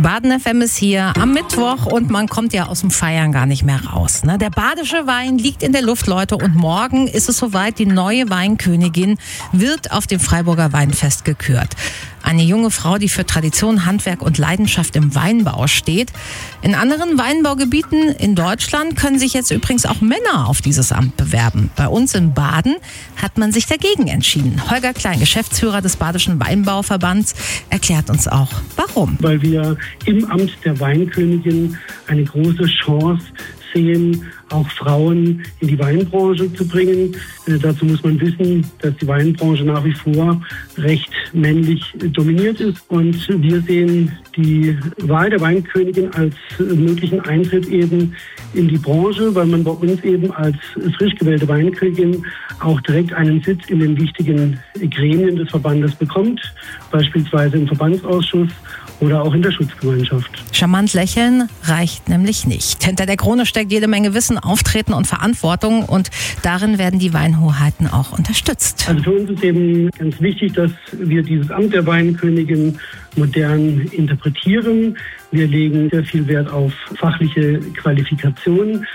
Baden FM ist hier am Mittwoch und man kommt ja aus dem Feiern gar nicht mehr raus. Ne? Der badische Wein liegt in der Luft, Leute, und morgen ist es soweit. Die neue Weinkönigin wird auf dem Freiburger Weinfest gekürt. Eine junge Frau, die für Tradition, Handwerk und Leidenschaft im Weinbau steht. In anderen Weinbaugebieten in Deutschland können sich jetzt übrigens auch Männer auf dieses Amt bewerben. Bei uns in Baden hat man sich dagegen entschieden. Holger Klein, Geschäftsführer des Badischen Weinbauverbands, erklärt uns auch, warum. Weil wir im Amt der Weinkönigin eine große Chance sehen, auch Frauen in die Weinbranche zu bringen. Dazu muss man wissen, dass die Weinbranche nach wie vor recht männlich dominiert ist. Und wir sehen die Wahl der Weinkönigin als möglichen Eintritt eben in die Branche, weil man bei uns eben als frisch gewählte Weinkönigin auch direkt einen Sitz in den wichtigen Gremien des Verbandes bekommt, beispielsweise im Verbandsausschuss oder auch in der Schutzgemeinschaft. Charmant lächeln reicht nämlich nicht. Hinter der Krone steckt jede Menge Wissen, Auftreten und Verantwortung, und darin werden die Weinhoheiten auch unterstützt. Also für uns ist eben ganz wichtig, dass wir dieses Amt der Weinkönigin modern interpretieren. Wir legen sehr viel Wert auf fachliche Qualifikation.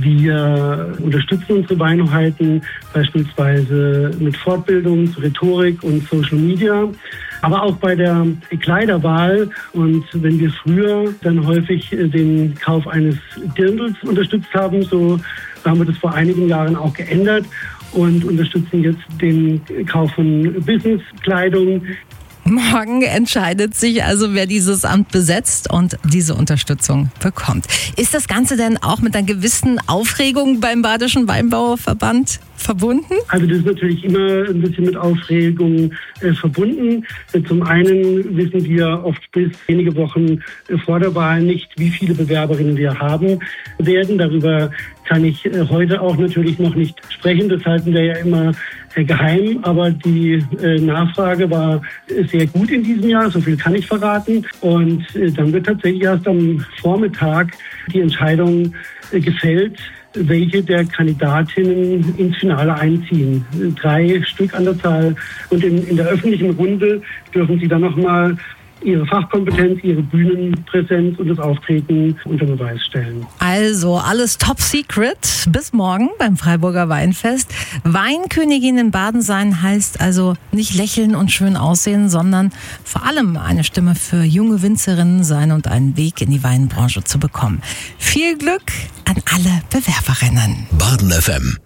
Wir unterstützen unsere Weinhoheiten beispielsweise mit Fortbildung, Rhetorik und Social Media. Aber auch bei der Kleiderwahl. Und wenn wir früher dann häufig den Kauf eines Dirndls unterstützt haben, so haben wir das vor einigen Jahren auch geändert und unterstützen jetzt den Kauf von Businesskleidung. Morgen entscheidet sich also, wer dieses Amt besetzt und diese Unterstützung bekommt. Ist das Ganze denn auch mit einer gewissen Aufregung beim Badischen Weinbauverband verbunden? Also das ist natürlich immer ein bisschen mit Aufregung verbunden. Zum einen wissen wir oft bis wenige Wochen vor der Wahl nicht, wie viele Bewerberinnen wir haben werden. Darüber kann ich heute auch natürlich noch nicht sprechen. Das halten wir ja immer geheim. Aber die Nachfrage war sehr gut in diesem Jahr. So viel kann ich verraten. Und dann wird tatsächlich erst am Vormittag die Entscheidung gefällt, welche der Kandidatinnen ins Finale einziehen. 3 Stück an der Zahl. Und in der öffentlichen Runde dürfen sie dann nochmal ihre Fachkompetenz, ihre Bühnenpräsenz und das Auftreten unter Beweis stellen. Also alles top secret bis morgen beim Freiburger Weinfest. Weinkönigin in Baden sein heißt also nicht lächeln und schön aussehen, sondern vor allem eine Stimme für junge Winzerinnen sein und einen Weg in die Weinbranche zu bekommen. Viel Glück an alle Bewerberinnen. Baden FM